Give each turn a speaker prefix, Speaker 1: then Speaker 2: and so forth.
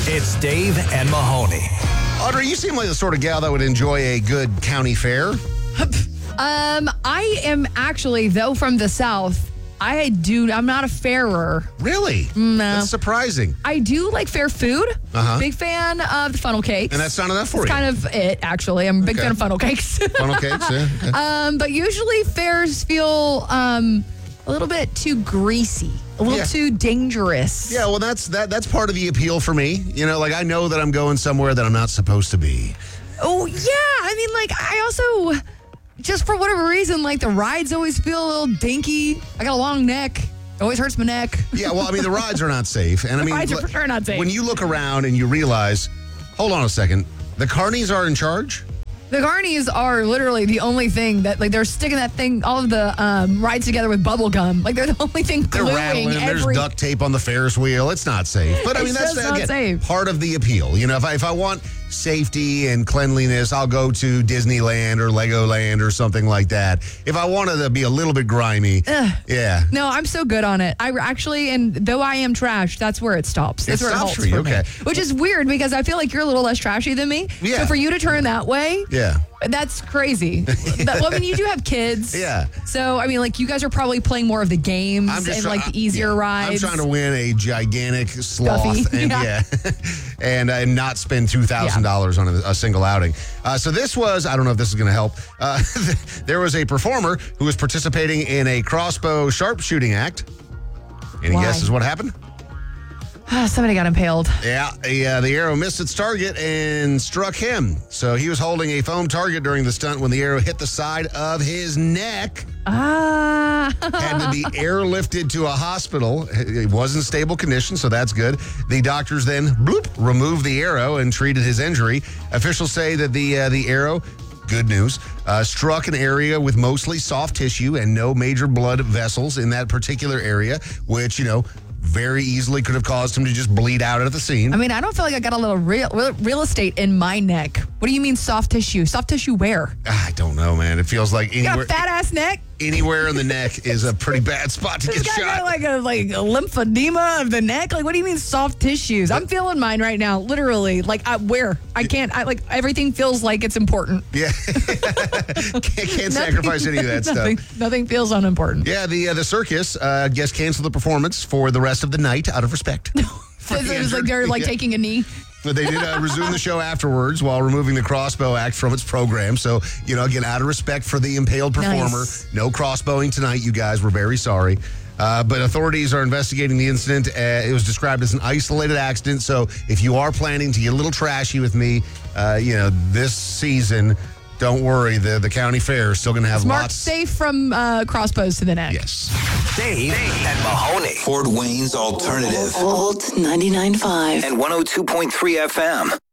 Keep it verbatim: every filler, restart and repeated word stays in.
Speaker 1: It's Dave and Mahoney.
Speaker 2: Audrey, you seem like the sort of gal that would enjoy a good county fair.
Speaker 3: Um, I am actually, though from the South, I do, I'm not a fairer.
Speaker 2: Really?
Speaker 3: No.
Speaker 2: That's surprising.
Speaker 3: I do like fair food.
Speaker 2: Uh-huh.
Speaker 3: Big fan of the funnel cakes.
Speaker 2: And that's not enough for
Speaker 3: It's
Speaker 2: you?
Speaker 3: kind of it, actually. I'm a big
Speaker 2: Okay.
Speaker 3: fan of funnel cakes.
Speaker 2: Funnel cakes, yeah. Okay.
Speaker 3: Um, but usually fairs feel um, a little bit too greasy, a little
Speaker 2: Yeah.
Speaker 3: too dangerous.
Speaker 2: Yeah, well, that's that. That's part of the appeal for me. You know, like I know that I'm going somewhere that I'm not supposed to be.
Speaker 3: Oh, yeah. I mean, like, I also, just for whatever reason, like, the rides always feel a little dinky. I got a long neck. It always hurts my neck.
Speaker 2: Yeah, well, I mean, the rides are not safe. And I mean,
Speaker 3: rides are
Speaker 2: look,
Speaker 3: for sure not safe.
Speaker 2: When you look around and you realize, hold on a second, the carnies are in charge?
Speaker 3: The carnies are literally the only thing that, like, they're sticking that thing, all of the um, rides together with bubble gum. Like, they're the only thing
Speaker 2: They're
Speaker 3: gluing
Speaker 2: rattling.
Speaker 3: every...
Speaker 2: There's duct tape on the Ferris wheel. It's not safe. But I mean,
Speaker 3: It's
Speaker 2: that's
Speaker 3: just not
Speaker 2: again,
Speaker 3: safe.
Speaker 2: part of the appeal. You know, if I, if I want safety and cleanliness, I'll go to Disneyland or Legoland or something like that. If I wanted to be a little bit grimy,
Speaker 3: Ugh.
Speaker 2: yeah.
Speaker 3: No, I'm so good on it. I actually, and though I am trash, that's where it stops. That's
Speaker 2: It
Speaker 3: where
Speaker 2: stops
Speaker 3: it halts
Speaker 2: for you,
Speaker 3: me.
Speaker 2: okay.
Speaker 3: Which is weird because I feel like you're a little less trashy than me.
Speaker 2: Yeah.
Speaker 3: So for you to turn that way,
Speaker 2: Yeah.
Speaker 3: that's crazy. That, well, I mean, you do have kids.
Speaker 2: Yeah.
Speaker 3: So, I mean, like, you guys are probably playing more of the games
Speaker 2: I'm just
Speaker 3: and,
Speaker 2: try-
Speaker 3: like, the easier
Speaker 2: yeah,
Speaker 3: rides.
Speaker 2: I'm trying to win a gigantic sloth
Speaker 3: Stuffy.
Speaker 2: and yeah,
Speaker 3: Yeah.
Speaker 2: and, uh, and not spend two thousand dollars on a, a single outing. Uh, so this was, I don't know if this is going to help. Uh, there was a performer who was participating in a crossbow sharpshooting act. Any
Speaker 3: Why?
Speaker 2: guesses what happened?
Speaker 3: Somebody got impaled.
Speaker 2: Yeah, the, uh, the arrow missed its target and struck him. So he was holding a foam target during the stunt when the arrow hit the side of his neck.
Speaker 3: Ah.
Speaker 2: Had to be airlifted to a hospital. It was in stable condition, so that's good. The doctors then bloop, removed the arrow and treated his injury. Officials say that the uh, the arrow, good news, uh, struck an area with mostly soft tissue and no major blood vessels in that particular area, which, you know, very easily could have caused him to just bleed out at the scene.
Speaker 3: I mean, I don't feel like I got a little real, real estate in my neck. What do you mean soft tissue? Soft tissue where?
Speaker 2: I don't know, man. It feels like
Speaker 3: You got
Speaker 2: anywhere,
Speaker 3: a fat ass neck?
Speaker 2: anywhere in the neck is a pretty bad spot to
Speaker 3: This
Speaker 2: get
Speaker 3: guy
Speaker 2: shot.
Speaker 3: got like a like a lymphedema of the neck. Like, what do you mean soft tissues? I'm feeling mine right now, literally. Like, I, where I can't. I like everything feels like it's important.
Speaker 2: Yeah. can't can't sacrifice any of that
Speaker 3: nothing,
Speaker 2: stuff.
Speaker 3: Nothing feels unimportant.
Speaker 2: Yeah, the uh, the circus, uh, I guess, canceled the performance for the rest of the night out of respect.
Speaker 3: So it was like they're like
Speaker 2: Yeah.
Speaker 3: taking a knee.
Speaker 2: But they did uh, resume the show afterwards while removing the crossbow act from its program. So, you know, again, out of respect for the impaled performer,
Speaker 3: Nice.
Speaker 2: no crossbowing tonight, you guys. We're very sorry. Uh, but authorities are investigating the incident. Uh, it was described as an isolated accident. So if you are planning to get a little trashy with me, uh, you know, this season, don't worry. The, the county fair is still going to have
Speaker 3: Marked
Speaker 2: lots.
Speaker 3: safe from uh, crossbows to the neck.
Speaker 2: Yes.
Speaker 1: Dave and Mahoney.
Speaker 4: Fort Wayne's Alternative.
Speaker 5: Old ninety-nine point five.
Speaker 4: And one oh two point three F M.